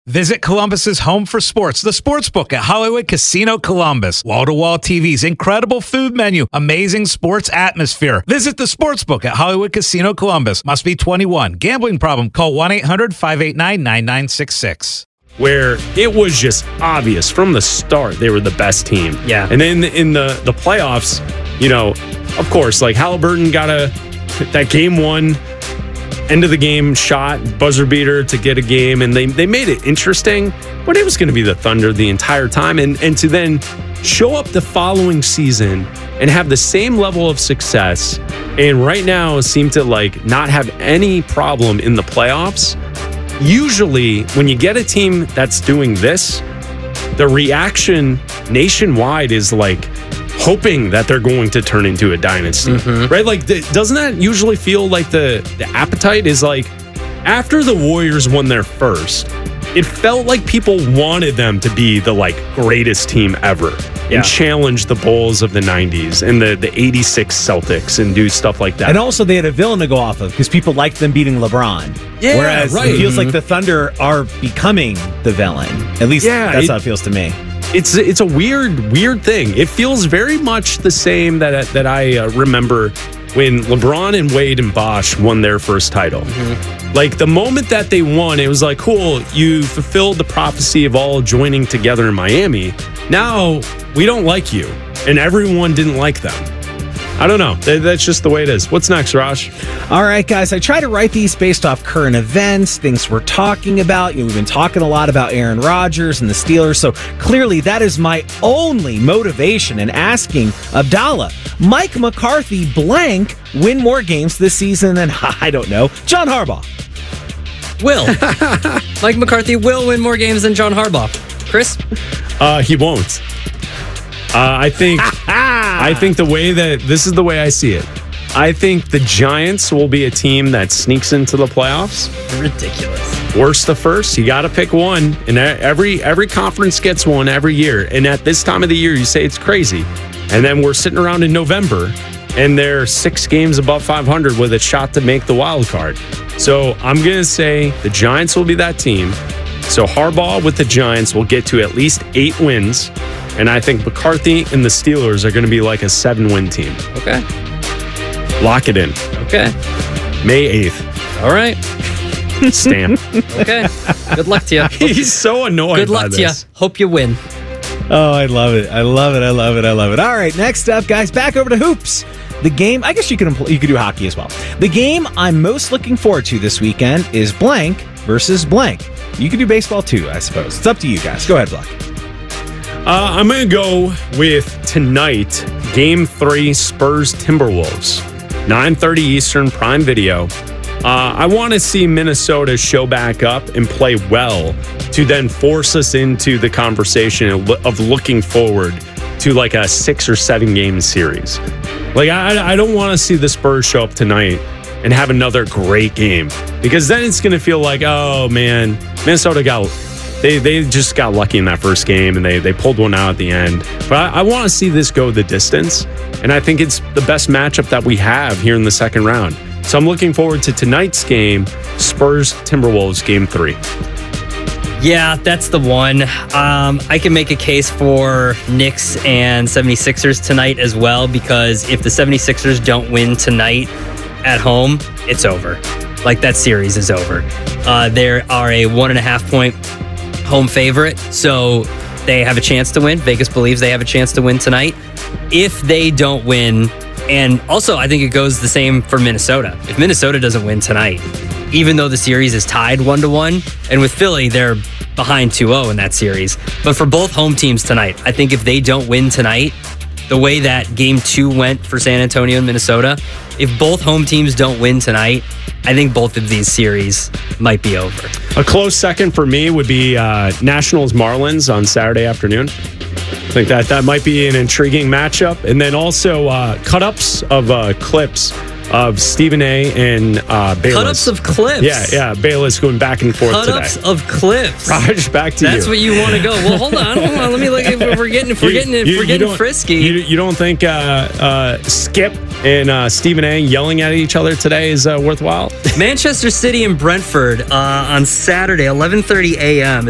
Visit Columbus's home for sports, the Sportsbook at Hollywood Casino Columbus. Wall-to-wall TVs, incredible food menu, amazing sports atmosphere. Visit the Sportsbook at Hollywood Casino Columbus. Must be 21. Gambling problem? Call 1-800-589-9966. Where it was just obvious from the start they were the best team. Yeah. And then in the playoffs, of course, like Halliburton got that game one, end of the game shot, buzzer beater to get a game, and they made it interesting, but it was going to be the Thunder the entire time. And to then show up the following season and have the same level of success, and right now seem to not have any problem in the playoffs. Usually, when you get a team that's doing this, the reaction nationwide is hoping that they're going to turn into a dynasty, right? Doesn't that usually feel like the appetite is after the Warriors won their first, it felt like people wanted them to be the greatest team ever and challenge the Bulls of the 90s and the 86 Celtics and do stuff like that. And also they had a villain to go off of because people liked them beating LeBron. Yeah, whereas it feels like the Thunder are becoming the villain. At least that's how it feels to me. It's a weird thing. It feels very much the same that I remember when LeBron and Wade and Bosh won their first title. The moment that they won, it was cool, you fulfilled the prophecy of all joining together in Miami. Now, we don't like you. And everyone didn't like them. I don't know. That's just the way it is. What's next, Raj? All right, guys. I try to write these based off current events, things we're talking about. We've been talking a lot about Aaron Rodgers and the Steelers, so clearly that is my only motivation in asking Abdallah, Mike McCarthy blank win more games this season than, I don't know, John Harbaugh. Will. Mike McCarthy will win more games than John Harbaugh. Chris? He won't. I think this is the way I see it. I think the Giants will be a team that sneaks into the playoffs. Ridiculous. Worst to first, you got to pick one, and every conference gets one every year. And at this time of the year, you say it's crazy, and then we're sitting around in November, and they're 6 games above 500 with a shot to make the wild card. So I'm gonna say the Giants will be that team. So Harbaugh with the Giants will get to at least 8 wins. And I think McCarthy and the Steelers are going to be like a 7-win team. Okay. Lock it in. Okay. May 8th. All right. Stamp. Okay. Good luck to you. He's so annoyed. Good luck to you. Hope you win. Oh, I love it. I love it. All right, next up, guys, back over to hoops. The game, I guess you could do hockey as well. The game I'm most looking forward to this weekend is blank versus blank. You could do baseball too, I suppose. It's up to you guys. Go ahead, Buck. I'm going to go with tonight, Game 3, Spurs-Timberwolves. 9:30 Eastern, Prime Video. I want to see Minnesota show back up and play well to then force us into the conversation of looking forward to a 6 or 7 game series. I don't want to see the Spurs show up tonight and have another great game, because then it's going to feel like, oh man, Minnesota They just got lucky in that first game, and they pulled one out at the end. But I want to see this go the distance, and I think it's the best matchup that we have here in the second round. So I'm looking forward to tonight's game, Spurs-Timberwolves, Game 3. Yeah, that's the one. I can make a case for Knicks and 76ers tonight as well, because if the 76ers don't win tonight at home, it's over. That series is over. There are a 1.5 point home favorite, so they have a chance to win. Vegas believes they have a chance to win tonight. If they don't win, and also I think it goes the same for Minnesota. If Minnesota doesn't win tonight, even though the series is tied 1-1, and with Philly, they're behind 2-0 in that series. But for both home teams tonight, I think if they don't win tonight, the way that Game 2 went for San Antonio and Minnesota, if both home teams don't win tonight, I think both of these series might be over. A close second for me would be Nationals-Marlins on Saturday afternoon. I think that might be an intriguing matchup. And then also cut-ups of clips of Stephen A. and Bayless. Cut-ups of clips? Yeah. Bayless going back and forth Cut-ups today. of clips. Raj, back to you. That's what you want to go. Well, hold on. Let me look. If we're getting frisky. You don't think Skip and Stephen A. yelling at each other today is worthwhile? Manchester City and Brentford on Saturday, 11:30 a.m.